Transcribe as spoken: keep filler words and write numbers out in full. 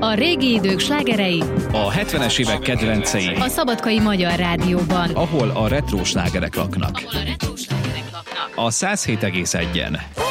A régi idők slágerei, a hetvenes évek kedvencei, a Szabadkai Magyar Rádióban, ahol a retró slágerek laknak. ahol a retro slágerek laknak. A száz hét egész egyen.